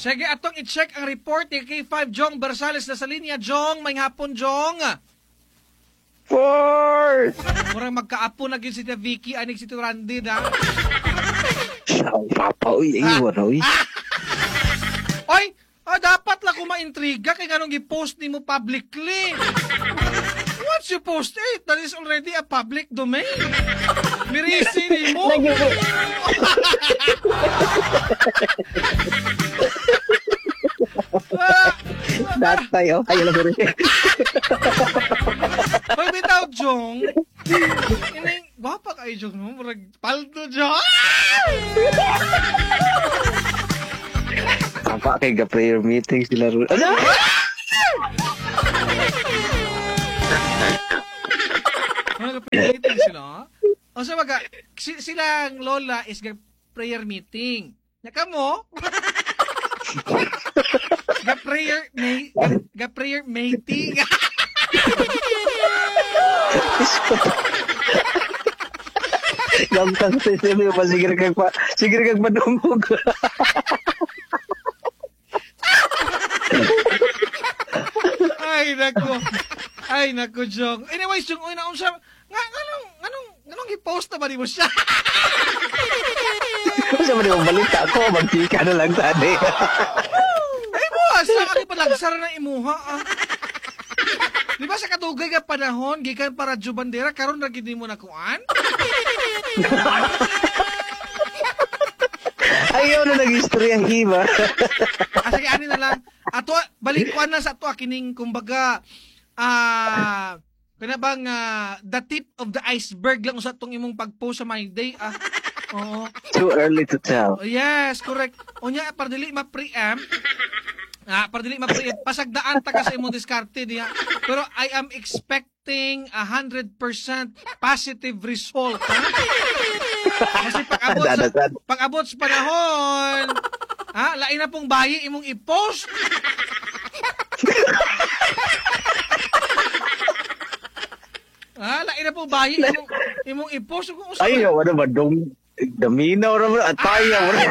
Sige, atong i-check ang report ni K5 Jong Bersales na sa linya. Jong, may hapon, Jong. Fourth! Murang magkaapo na gyud si Tia Vicky, anig si Tia Randy, na. Saan papa, uy, iwan, uy. Oy, dapat lang ko maintriga kay ganong i-post ni mo publicly. Once you post it, that is already a public domain. Mirisi ni mo. Datay, oh. Ayaw lang rin. Hoy, bitaw, Jong. Ining, bapa kayo, Jong, no? Murag, paldo, Jong. Papa, kay ga-prayer meeting sila rin. Ano? Meeting sila. O sa mga, silang lola is prayer meeting. Naka mo? Prayer meeting. Gamtang sa sila pa, sige kag madumog. Ay, nako, Jong. Anyways, Jong, uy, naunsa, anong i-post na ba di mo siya? Kung sa mga balita ko, magkika na lang tadi. Ay, buwas, saan ka palagsara na imuha, Di ba sa katugay ka panahon, gikan para Radyo Bandera, karon na gindi mo nakuan? Ayaw na nag-istorya, hiba. Sige, ani na lang. Ato, balikuan na sa ato, kining, kumbaga, pinabang, the tip of the iceberg lang sa itong imong pag-post sa my day, Oo. Too early to tell. Yes, correct. O niya, para dili ma-preempt, pasagdaan ta ka sa imong diskarte niya. Pero I am expecting 100% positive result, ha? Kasi pag-abot sa panahon, lain na pong bayi imong i-post. Lain na pong bayi imong i-post. Ayaw, ano ba, daminaw naman, at tayo naman.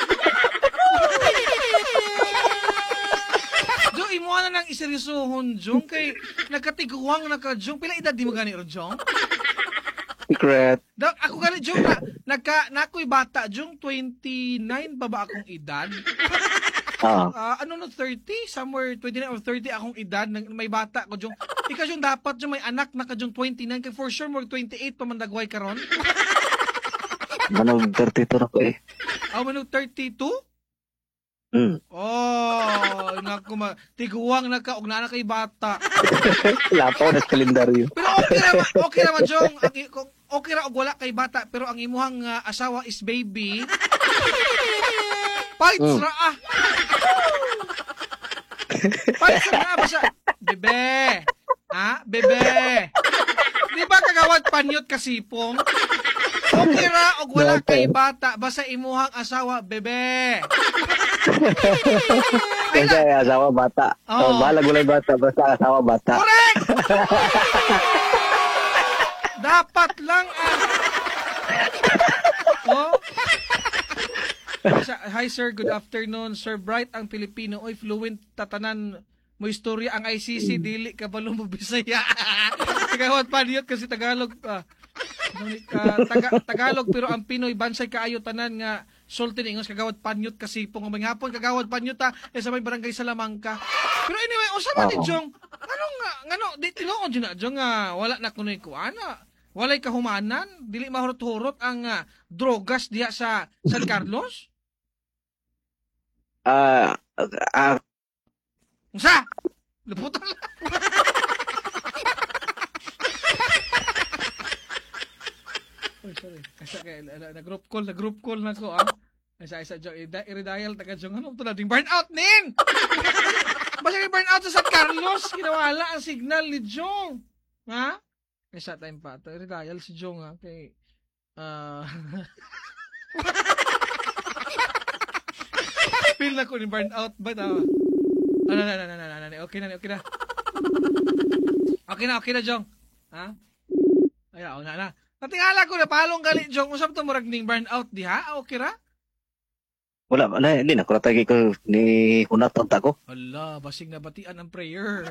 Jong, imo na nang iseryosohon, Jong, kay nagkatiguang na ka, Jong. Pila edad di mo gani ro, Jong? Secret. Ako gani, Jong, nako'y bata, Jong, 29 ba akong edad? Ano no, 30? Somewhere 29 or 30 akong edad, may bata ko, Jong. Ikaw, Jong, dapat, Jong, may anak na ka, Jong, 29, kay for sure, more 28 pa man dagway ka ron. Manog 32 na ko eh. Manog 32? Naku, tiguang na ka, og na kay bata. Lapaw na kalendaryo. Pero okay naman, Jong. Okay ra og wala kay bata, pero ang imuhang asawa is baby. Fights ra Fights ra basta. Bebe. Bebe. Di ba kagawad panyot kasipong? Okay ra og wala kay bata, basta imuhang asawa, bebe. Kasi asawa bata. Balag walay bata, basta asawa bata. Correct! Dapat lang Hi sir, good afternoon. Sir Bright ang Pilipino. Oy, fluent tatanan mo istorya ang ICC, dili ka ba mo Bisaya? Tagawad pa niyot kasi Tagalog. Tagalog pero ang Pinoy bansay kaayo tanan nga sulti ingos kagawad panyot kasi pong hapon kagawad panyot sa may barangay Salamangka. Pero anyway, usa man ni Jong, ngano di tinuod jud na Jong wala na kunoy kuana. Walay kahumanan, dili mahurot-hurot ang drogas diha sa San Carlos? Unsa? Luputan lang. Sorry. Kasi nag-group call na ko, Isa Jong, i-redial taga Jong, ano ito na, ding burnout, nin! Basta yung burnout sa San Carlos, kinawala ang signal ni Jong. Ha? Isa time pa, ito, i-redial si Jong, kay, feel na ko ni burnout, but, okay na. Okay na, Jong. Ha? Ayaw, na. Natingala ko na palong gali, Jong. Usap to murag ning burnout di ha? Okay ra? Wala, hindi na, kuratagi ko ni Hunat ang tako. Hala, basig na batian ang prayer.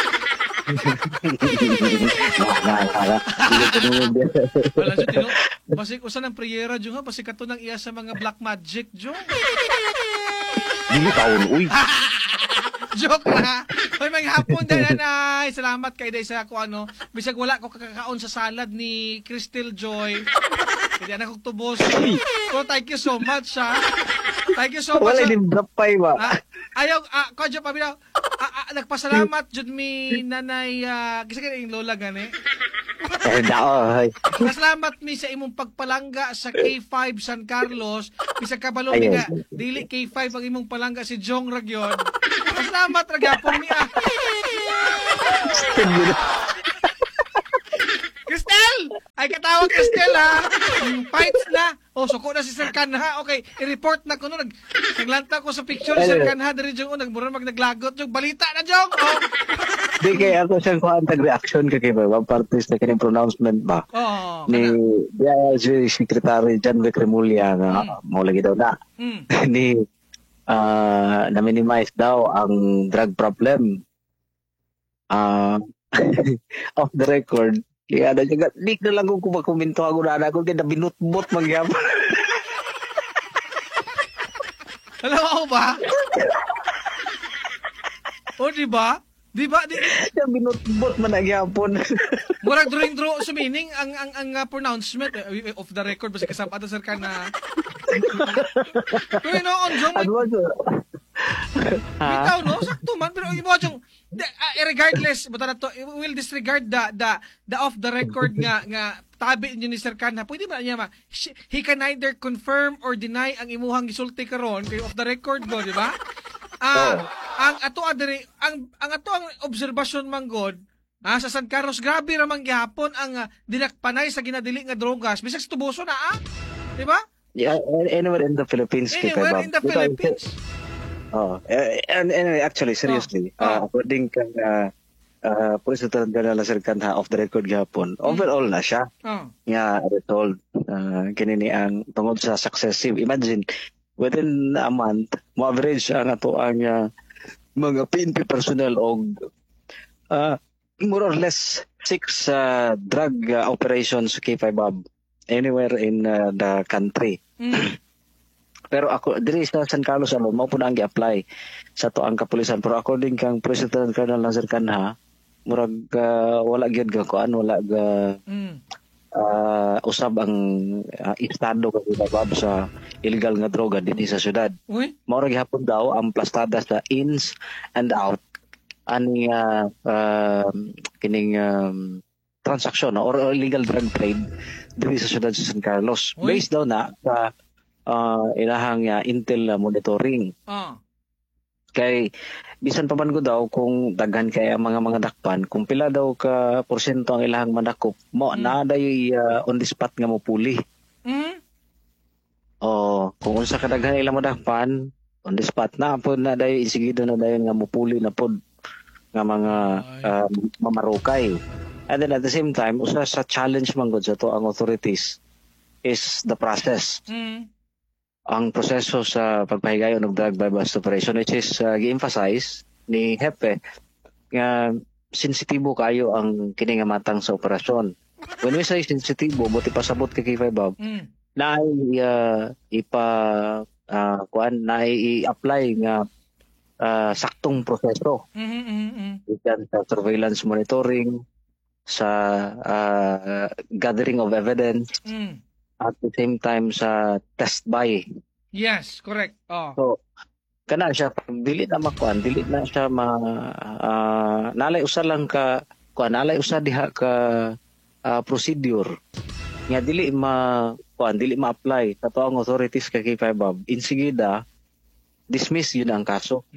Wala. Hindi ko naman din. Wala siya, tino. Basig usan ang prayera, Jung, ha? Basig kato nang iya sa mga black magic, Jung. Dili taon, uy. Joke na. Hoy, may hapon din, nanay. Salamat kay day sa ako, ano. Bisag wala ko kakakaon sa salad ni Crystal Joy. Hindi anak kong tubos. So, thank you so much, ha. Thank you so much. Wala din drapay ba? Ayaw, kodyo pa binaw. Nagpasalamat, jud mi nanay, kasi kaya yung lola gani. Dao, ay. Pasalamat mi sa imong pagpalangga sa K5 San Carlos. Bisag kabalo mi nga, dili K5 ang imong palangga si Jong Ragyon. Pasalamat ragyapon mi Cristel! Ay katawag Cristel ha! Yung fights na! Suko na si Sir Kanha. Okay, i-report na ko no. Naglanta ko sa picture ni Sir Kanha. Dari Jong, naglagot yung balita na Jong! Di kaya ako siyang kuhantag reaction ka kay Bob Partis na kanyang pronouncement ba? Oo. Ni si Secretary John Vic Remulla nga mo lagi daw na. Ni na-minimize daw ang drug problem. Off the record, kaya na siya, di na lang kung kumakomento ako na ako, kaya binutbot mangyapon. Alam mo ba? O, di ba? Di ba? Siya binutbot man nagyapon. Murag draw sumining ang pronouncement off the record basta kasapata sir ka na. Pero on Jong. Bitaw no sakto man pero imo Jong regardless buta na to we will disregard the off the record nga tabi niyo ni Sir Kanha. Pwede ba niya he can neither confirm or deny ang imuhang gisulti karon kay off the record go, di ba? Ang ato ang obserbasyon man god sa San Carlos grabe ra man gihapon ang dinakpanay sa ginadili nga drogas bisag tubuso na di ba? Yeah, anywhere in the Philippines. Anywhere in the Philippines. And anyway, actually, seriously, according kang President General Sir Kanha off the record gihapon, overall na siya. Nga result kinini ang tungod sa successive. Imagine, within a month, mo average ang ato ang mga PNP personnel og more or less 6 drug operations K5 anywhere in the country. Pero ako diri sa San Carlos mao po na ang gi-apply sa to ang kapulisan, pero according kang President Colonel Sir Kanha murag wala gyud ka kuan, wala ga usab ang estado kabab sa illegal nga droga dinhi sa syudad. Mao ra gihapon daw ang plastada sa ins and out ani kining transaction or illegal drug trade diri sa syudad sa San Carlos. Based daw na sa ilahang intel monitoring. Kay bisan pa man ko daw kung daghan kay ang mga dakpan, kung pila daw ka porsyento ang ilahang manakop, mo na dayoy on the spot nga mo puli. Kung unsa ka daghan ilang madakpan, on the spot na po na dayoy insigido na dayon nga mo puli na pod nga mga mamarukay. And then at the same time, usa sa challenge man gud sa to ang authorities is the process. Ang proseso sa pagpahigayon ng drug by bust operation, which is gi-emphasize ni Hepe nga sensitibo kayo ang kiningamatang sa operasyon. When we say sensitibo, buti pasabot kay K5 na i-apply nga saktong proseso. Ikan sa surveillance monitoring, sa gathering of evidence, at the same time sa test buy. Yes, correct. So, kana siya, dili na makuan, dili na siya nalay usa lang ka, nalay usa diha ka procedure. Nga dili ma-apply sa toang authorities kay K5 insigida, dismiss yun ang kaso.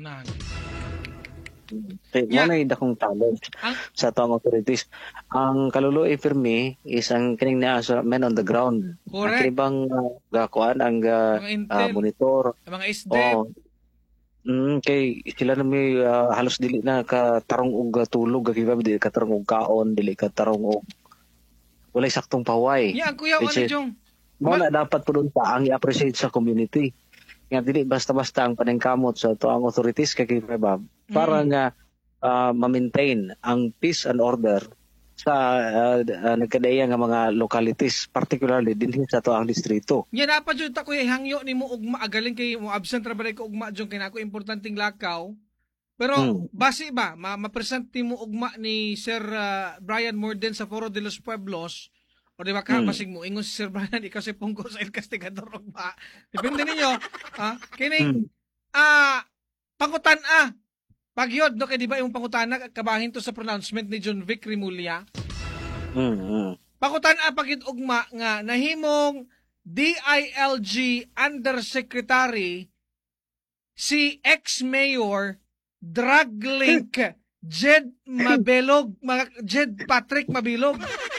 Mo na dakong challenge sa toang authorities. Ang kaluluoy firme is ang kining naa sa men on the ground. Correct. Ang ibang gakuan ang monitor. Mga SDEP. Kay sila na may halos dili na katarong og tulog kay dili katarong og kaon, dili katarong og walay saktong paway. Ang kuya ano Jong. Mo na dapat pud ang i-appreciate sa community. nga dili basta-basta ang paningkamot sa tuang authorities kay Kifebab para nga ma-maintain ang peace and order sa nagkadaya nga mga localities, particularly dinhi sa tuang distrito. Yan na pa dyan ta kuya hangyo ni mo ugma agaling kay mo absent ra ba ko ugma dyan kay nako importanteng lakaw. Pero base ba ma-present mo ugma ni Sir Brian Morden sa Foro de los Pueblos o di ba ka basig mo ingon si Sir Brian ikaw si Pungko sa El Castigador ugma. Depende ninyo kining pangutan pagyod no kay di ba yung pangutana kabahin to sa pronouncement ni John Vic Rimulya. Pangutan pagyod ugma nga nahimong DILG Undersecretary si ex-mayor drug link Jed Patrick Mabilog.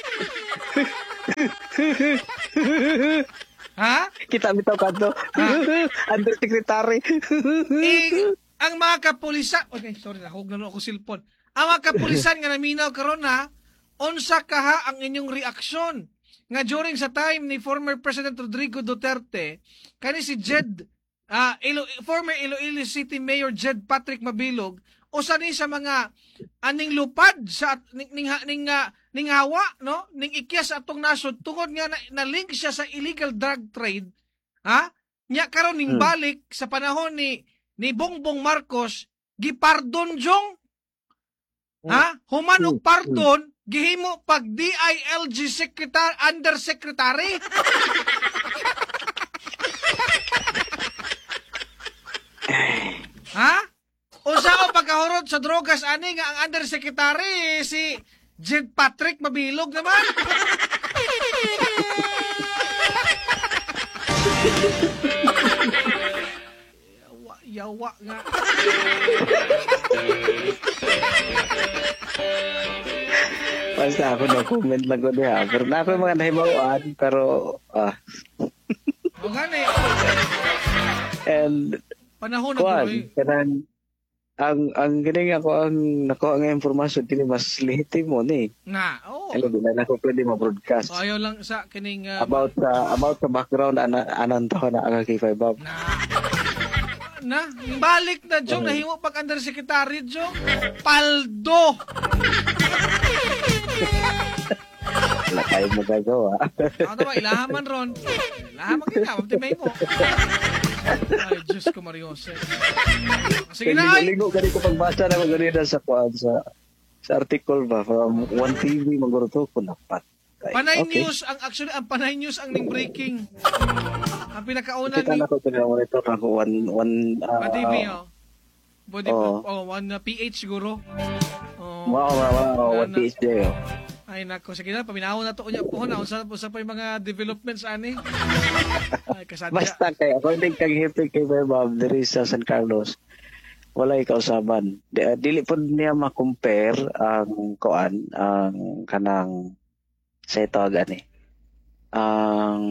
Ha? Kita bitaw kadto. Undersecretary. Ang mga kapulisan, okay, sorry na, huwag na ako silpon. Ang mga kapulisan nga naminaw karon unsa kaha ang inyong reaksyon nga during sa time ni former President Rodrigo Duterte kani si former Iloilo City Mayor Jed Patrick Mabilog usa ni sa mga aning lupad sa ning hawa no ning ikyas atong nasod tungod nga na link siya sa illegal drug trade nya karon ning balik sa panahon ni Bongbong Marcos gipardon jong human og pardon gihimo pag DILG Undersecretary. Usa o pagkahurot sa drogas ani nga ang undersecretary si Jed Patrick Mabilog naman. Yawa nga. Basta ako na-comment lang ko niya. Pero na ako mga nahibawaan, pero O gani. And panahon na kanang ang ganing ako ang nakuha nga informasyon kini mas lehitimo ni. Ano din na ako pwede ma-broadcast. Ayaw lang sa kining about sa background anan taon na ang K5 balik na jong nahimo pag undersecretary jong paldo. Wala kayo magagawa. Ano ba ilahaman ron? Ilahaman kita, optimay mo. Ay, Diyos ko, Mariose. Sige na, ay! Ligo ko pagbasa na maganda sa article ba, from 1TV, maguro ko napat. Panay News, ang Panay News ang ning breaking. Ang pinakauna ni... Kita na ko monitor ako, one TV, one PH siguro. Wow, one PH day, Ay nako, sige na, paminaw na to unya po na unsa pa yung mga developments ani. Ay kasadya. Basta kay according kay Hippie kay Bob diri sa San Carlos, wala kausaban. Dili pod niya ma-compare ang kanang sa ito gani. Ang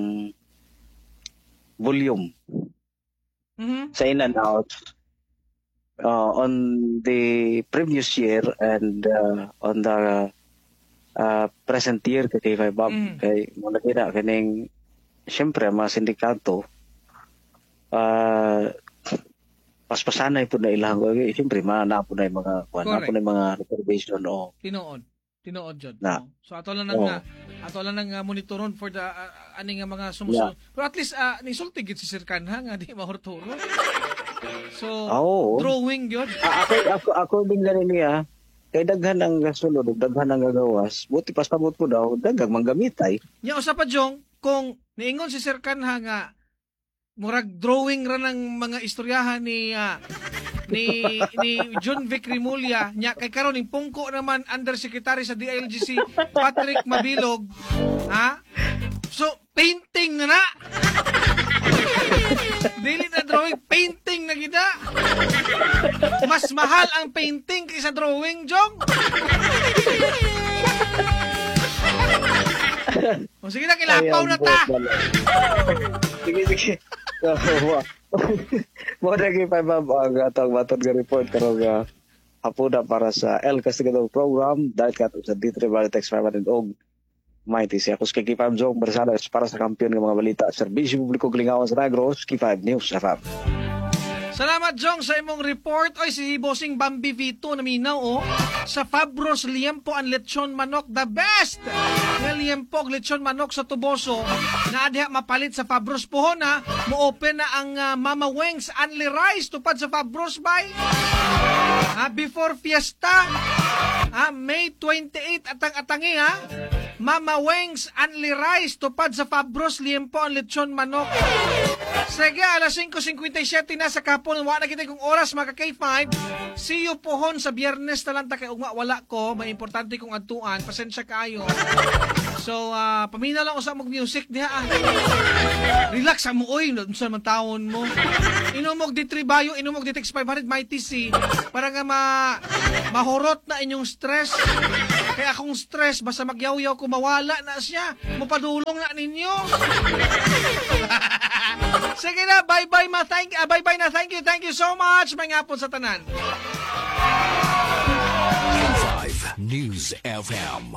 volume. Sa in and out on the previous year and on the present year kay Bob kay muna kina kaning syempre mga sindikato paspasanay po na ilang syempre na po na yung mga mga reservation tinuod jud so ato lang nang monitoron for the ani nga mga sumusunod pero at least ni sulti gid si Sir Kanha nga di mahurturo so drawing yun ako din ganin niya kay daghan ang gasunod, daghan ang gagawas, buti pasabot ko daw, daghang manggamitay. Nya usa pa jong kung niingon si Sir Kanha nga murag drawing ra ng mga istoryahan ni John Vic Rimulya nya kay karon ning pungko naman undersecretary sa DILG si Patrick Mabilog. So painting na. Dili na drawing, painting na gida. Mas mahal ang painting kaysa drawing, Jong. O sige na, kilapaw na ta. Sige. Mo na kay Bob ang atong matod nga report karong hapuna para sa El Castigador program dahil katong sa D3 Balitex Permanent og Mighty siya. Kus kay K5 Jong Barsalas para sa kampiyon ng mga balita. Serbisyo Publiko Kalingawan sa Negros, K5 News FM. Salamat, Jong, sa imong report. Oy, si Bossing Bambi Vito naminaw, sa Fabros Liempo ang lechon manok, the best! Nga liempo ang lechon manok sa Tuboso, na adya mapalit sa Fabros Puhon, mo-open na ang Mama Wings Only Rice tupad sa Fabros Bay. Before Fiesta, May 28 atang-atangi, Mama Wings Only Rice tupad sa Fabros Liempo ang lechon manok. Sige, alas 5:57 na sa kapon. Wala na kita kung oras, mga K5. See you pohon sa Biyernes na lang. Kaya wala ko. May importante kong atuan. Pasensya kayo. So, paminaw lang ko sa mag-music diha. Relax mo, oy. Sa mga taon mo. Inumog di Tribayo, inumog di Tex 500 Mighty C. Para nga mahurot na inyong stress. Kaya akong stress, basta magyaw-yaw ko, mawala na siya. Mapadulong na ninyo. Sige na, bye-bye na, thank you so much, mga hapon sa tanan. 5 News FM.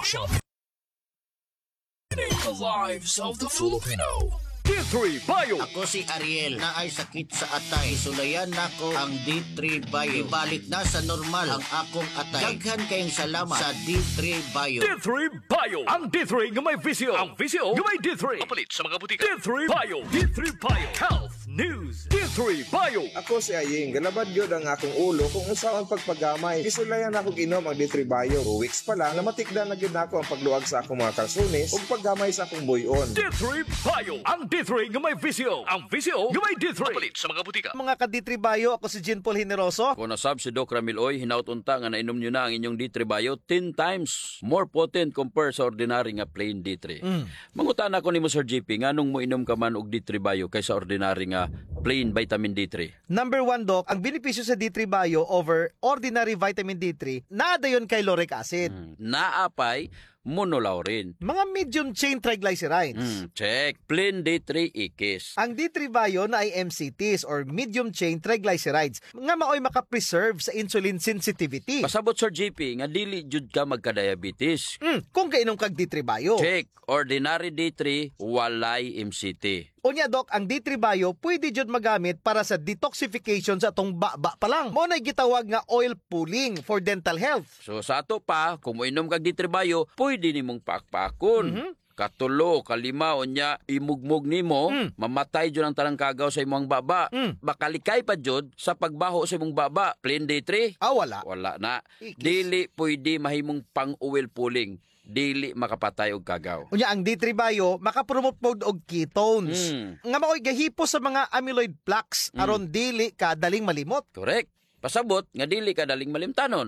The lives of the Filipino. D3 Bio. Ako si Ariel na ay sakit sa atay. Sulayan nako ang D3 Bio. Ibalik na sa normal ang akong atay. Daghan kayong salamat sa D3 Bio. D3 Bio. Ang D3 nga may visio. Ang visio nga may D3. Kapalit sa mga butika. D3 Bio. D3 Bio. Health News. D3 Bio. Ako si Aying. Galabad yun ang akong ulo kung usaon pagpagamay. Isulayan ako ginom ang D3 Bio. 2 weeks pa lang, namatikda na gid ako ang pagluag sa akong mga kalsunis ug paggamay sa akong buyon. D3 Bio. Ang D3 nga may visio. Ang visio nga may D3. Kapalit sa mga butika. Mga ka-D3 Bio, ako si Jean Paul Generoso. Kung nasab si Doc Ramiloy, hinautunta nga nainom nyo na ang inyong D3 Bio 10 times more potent compare sa ordinary nga plain D3. Mangutan ako ni mo Sir JP, nga nung mo inom ka man og D3 Bio kaysa ordinary nga plain vitamin D3. Number 1, Doc, ang benepisyo sa D3 Bio over ordinary vitamin D3, naadayon kay lauric acid. Naapay monolaurin. Mga medium chain triglycerides. Check. Plain D3 ikis. Ang D3 Bio na ay MCTs or medium chain triglycerides nga maoy makapreserve sa insulin sensitivity. Pasabot Sir JP nga dili jud ka magka-diabetes. Kung kainom kag D3 Bio. Check. Ordinary D3 walay MCT. Unya, Doc, ang D3 Bio pwede jud magamit para sa detoxification sa atong baba pa lang. Mo na gitawag nga oil pulling for dental health. So sa ato pa, kung moinom kag D3 Bio, pwede nimong pakpakon. Katulo, kalima, unya, imugmog nimo, mamatay jud ang tanang kagaw sa imong baba. Bakalikay pa jud sa pagbaho sa imong baba. Plain D3? Wala. Wala na. Ikis. Dili pwede mahimong pang-oil pulling. Dili makapatay og kagaw. Unya, ang D3 Bio makapromote pod og ketones. Nga maoy gahipo sa mga amyloid plaques aron dili ka daling malimot. Correct. Pasabot nga dili ka daling malimtanon.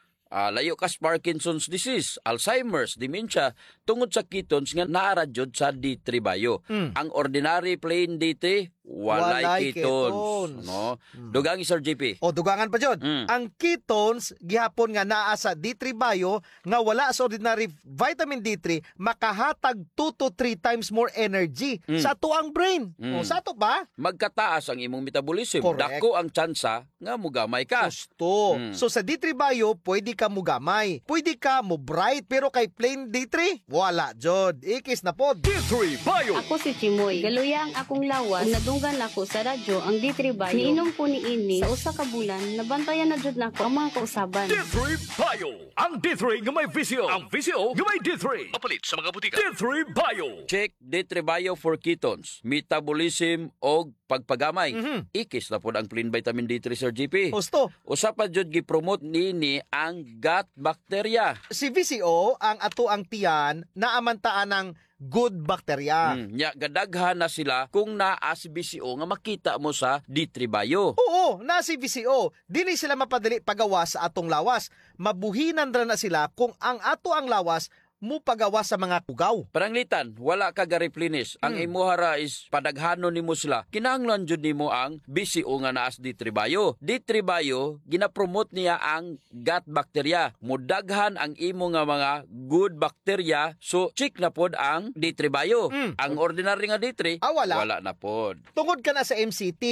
Layo ka sa Parkinson's disease, Alzheimer's, dementia, tungod sa ketones nga naara jud sa D3 Bio. Ang ordinary plain D3, walay ketones. No? Dugang Sir JP. O dugangan pa jud. Ang ketones gihapon nga naa sa D3 Bio nga wala sa ordinary vitamin D3 makahatag 2 to 3 times more energy sa tuang brain. O sa to ba? Magkataas ang imong metabolism. Correct. Dako ang tsansa nga mugamay ka. Gusto. So sa D3 Bio, pwede ka mugamay. Pwede ka mo bright, pero kay plain D3, wala jud. Ikis na pod. D3 Bio. Ako si Chimoy. Galuya ang akong lawas. Nadunggan ako sa radyo ang D3 Bio. Niinom ko ni ini sa usa ka bulan. Nabantayan na jud nako ang mga kausaban. D3 Bio. Ang D3 nga may visio. Ang visio nga may D3. Kapalit sa mga butika. D3 Bio. Check D3 Bio for ketones, metabolism og pagpagamay. Ikis na po ang plain vitamin D3 Sir GP. Gusto. Usa pa jud gi-promote nini ang gut bacteria. Si VCO, ang ato ang tiyan, naamantaan ng good bacteria. Nya gadaghan na sila kung naa si BCO nga makita mo sa D3 Bio. Oo, na si VCO. Dili sila mapadali pagawa sa atong lawas. Mabuhinan ra na sila kung ang ato ang lawas mo pagawa sa mga kugaw. Paranglitan, wala ka ga-replenish. Ang imuhara is padaghanon nimo sila. Kinahanglan jud nimo ang BCO nga naas D3 Bio. D3 Bio gina-promote niya ang gut bacteria. Mudaghan ang imo nga mga good bacteria. So check na pod ang D3 Bio. Ang ordinary nga D3 wala. wala na pod. Tungod ka na sa MCT,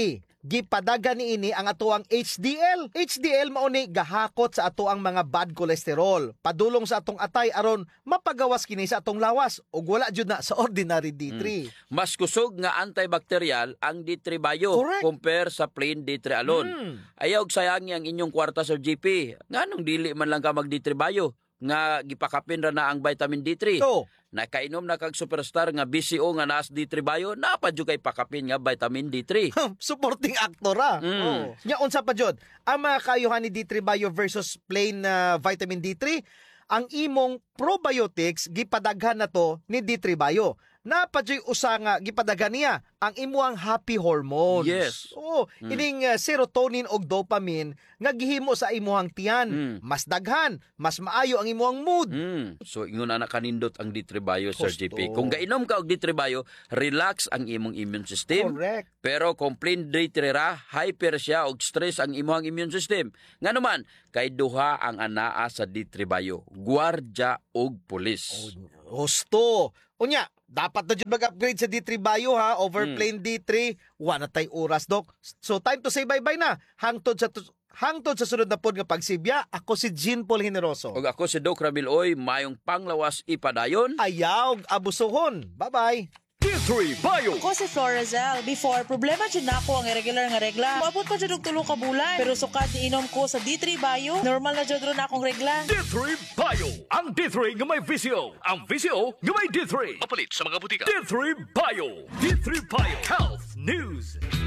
gipadagan niini ang atoang HDL. HDL mao ni gahakot sa atoang mga bad cholesterol. Padulong sa atong atay aron mapagawas kini sa atong lawas ug wala jud na sa ordinary D3. Mas kusog nga antibacterial ang D3 Bio Correct. compare sa plain D3 alone. Ayaw sayangi ang inyong kwarta sa GP. Nganong dili man lang ka mag D3 Bio nga gipakapin ra na ang vitamin D3. So, Nakainom na kag superstar nga BCO nga naas D3 Bio, napadyo kay pakapin nga vitamin D3. supporting actor Oh. Nya unsa pa jud ang mga kayuhan ni D3 Bio versus plain vitamin D3? Ang imong probiotics gipadaghan na to ni D3 Bio. Napadyoy usa nga gipadaghan niya ang imuang happy hormones. Yes. Ining serotonin og dopamine nga gihimo sa imuhang tiyan. Mas daghan, mas maayo ang imuhang mood. So ingon ana kanindot ang D3 Bio sa Gusto. GP. Kung gainom ka og D3 Bio, relax ang imong immune system. Correct. Pero kung plain D3 ra, hyper siya og stress ang imong immune system. Nganuman, kay duha ang anaa sa D3 Bio, gwardiya og pulis. Gusto. Unya, dapat na dyan mag-upgrade sa D3 Bio over plain D3. Wala tay oras, Dok. So time to say bye-bye na. Hangtod sa sunod na pod nga pagsibya, ako si Jean Paul Generoso. Og ako si Doc Ramil Oy, mayong panglawas ipadayon. Ayaw, abusohon. Bye-bye. D3 Bio. Ako si Florazel. Before, problema dyan na ako ang irregular nga regla. Mabot pa dyan og 3 ka bulan. Pero sukat inom ko sa D3 Bio, normal na dyan ron akong regla. D3 Bio. Ang D3 nga may visyo. Ang visyo nga may D3. Mapalit sa mga butika. D3 Bio. D3 Bio. Health News.